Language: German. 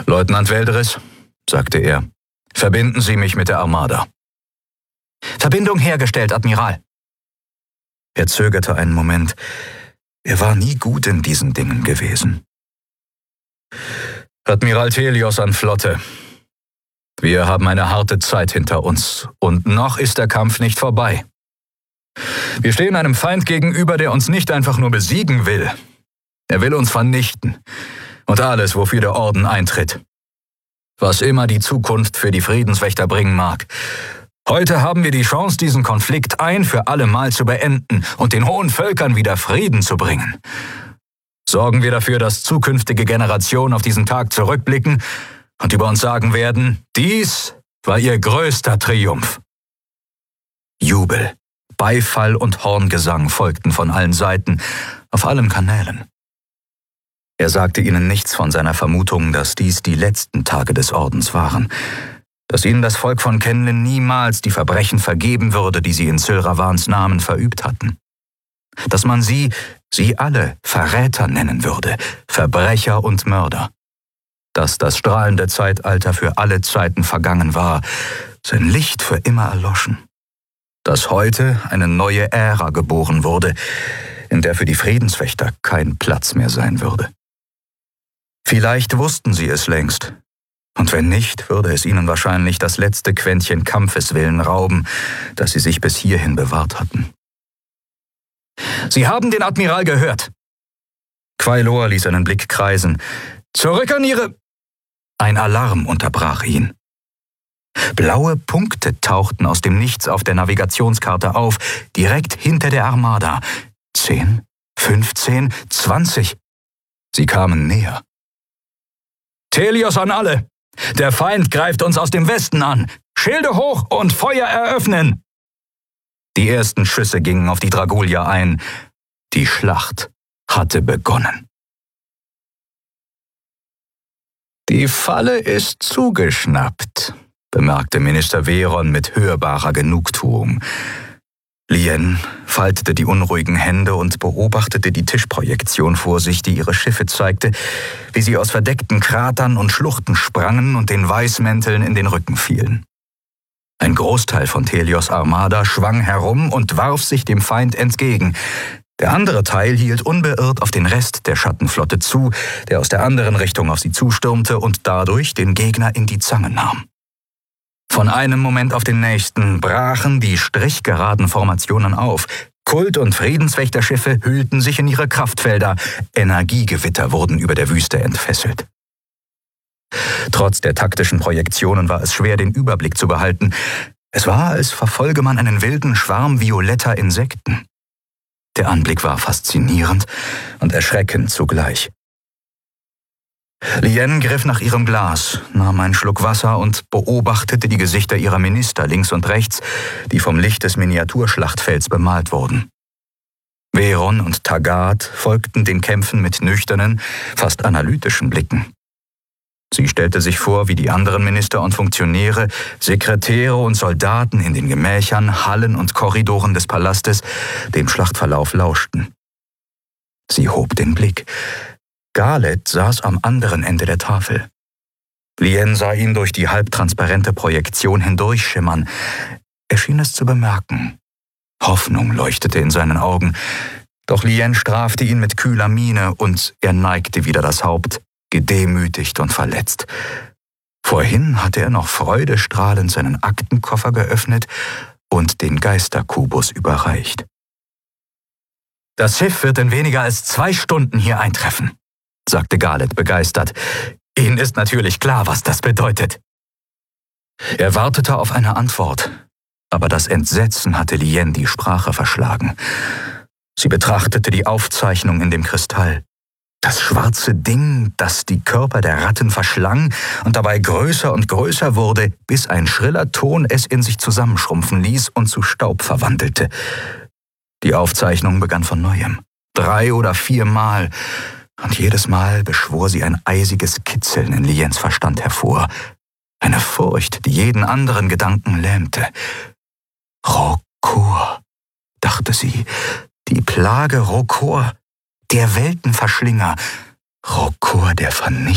Leutnant Welderis, sagte er, verbinden Sie mich mit der Armada. Verbindung hergestellt, Admiral. Er zögerte einen Moment. Er war nie gut in diesen Dingen gewesen. Admiral Thelios an Flotte. Wir haben eine harte Zeit hinter uns und noch ist der Kampf nicht vorbei. Wir stehen einem Feind gegenüber, der uns nicht einfach nur besiegen will. Er will uns vernichten und alles, wofür der Orden eintritt. Was immer die Zukunft für die Friedenswächter bringen mag. Heute haben wir die Chance, diesen Konflikt ein für alle Mal zu beenden und den hohen Völkern wieder Frieden zu bringen. Sorgen wir dafür, dass zukünftige Generationen auf diesen Tag zurückblicken und über uns sagen werden, dies war ihr größter Triumph. Jubel, Beifall und Horngesang folgten von allen Seiten, auf allen Kanälen. Er sagte ihnen nichts von seiner Vermutung, dass dies die letzten Tage des Ordens waren, dass ihnen das Volk von Kenlin niemals die Verbrechen vergeben würde, die sie in Sylravans Namen verübt hatten. Dass man sie alle Verräter nennen würde, Verbrecher und Mörder. Dass das strahlende Zeitalter für alle Zeiten vergangen war, sein Licht für immer erloschen. Dass heute eine neue Ära geboren wurde, in der für die Friedenswächter kein Platz mehr sein würde. Vielleicht wussten sie es längst. Und wenn nicht, würde es ihnen wahrscheinlich das letzte Quäntchen Kampfeswillen rauben, das sie sich bis hierhin bewahrt hatten. Sie haben den Admiral gehört. Quailor ließ seinen Blick kreisen. Zurück an Ihre... Ein Alarm unterbrach ihn. Blaue Punkte tauchten aus dem Nichts auf der Navigationskarte auf, direkt hinter der Armada. 10, 15, 20. Sie kamen näher. Thelios an alle! Der Feind greift uns aus dem Westen an. Schilde hoch und Feuer eröffnen! Die ersten Schüsse gingen auf die Dragulier ein. Die Schlacht hatte begonnen. Die Falle ist zugeschnappt, bemerkte Minister Veron mit hörbarer Genugtuung. Lien faltete die unruhigen Hände und beobachtete die Tischprojektion vor sich, die ihre Schiffe zeigte, wie sie aus verdeckten Kratern und Schluchten sprangen und den Weißmänteln in den Rücken fielen. Ein Großteil von Thelios Armada schwang herum und warf sich dem Feind entgegen. Der andere Teil hielt unbeirrt auf den Rest der Schattenflotte zu, der aus der anderen Richtung auf sie zustürmte und dadurch den Gegner in die Zange nahm. Von einem Moment auf den nächsten brachen die strichgeraden Formationen auf. Kult- und Friedenswächterschiffe hüllten sich in ihre Kraftfelder. Energiegewitter wurden über der Wüste entfesselt. Trotz der taktischen Projektionen war es schwer, den Überblick zu behalten. Es war, als verfolge man einen wilden Schwarm violetter Insekten. Der Anblick war faszinierend und erschreckend zugleich. Lien griff nach ihrem Glas, nahm einen Schluck Wasser und beobachtete die Gesichter ihrer Minister links und rechts, die vom Licht des Miniaturschlachtfelds bemalt wurden. Veron und Taggart folgten den Kämpfen mit nüchternen, fast analytischen Blicken. Sie stellte sich vor, wie die anderen Minister und Funktionäre, Sekretäre und Soldaten in den Gemächern, Hallen und Korridoren des Palastes dem Schlachtverlauf lauschten. Sie hob den Blick. Garlet saß am anderen Ende der Tafel. Lien sah ihn durch die halbtransparente Projektion hindurchschimmern. Er schien es zu bemerken. Hoffnung leuchtete in seinen Augen. Doch Lien strafte ihn mit kühler Miene und er neigte wieder das Haupt, gedemütigt und verletzt. Vorhin hatte er noch freudestrahlend seinen Aktenkoffer geöffnet und den Geisterkubus überreicht. Das Schiff wird in weniger als 2 Stunden hier eintreffen, sagte Garlet begeistert. Ihnen ist natürlich klar, was das bedeutet. Er wartete auf eine Antwort, aber das Entsetzen hatte Lien die Sprache verschlagen. Sie betrachtete die Aufzeichnung in dem Kristall. Das schwarze Ding, das die Körper der Ratten verschlang und dabei größer und größer wurde, bis ein schriller Ton es in sich zusammenschrumpfen ließ und zu Staub verwandelte. Die Aufzeichnung begann von Neuem. 3 oder 4 Mal. Und jedes Mal beschwor sie ein eisiges Kitzeln in Liens Verstand hervor. Eine Furcht, die jeden anderen Gedanken lähmte. Rokor, dachte sie. Die Plage Rokor, der Weltenverschlinger. Rokor, der Vernichter.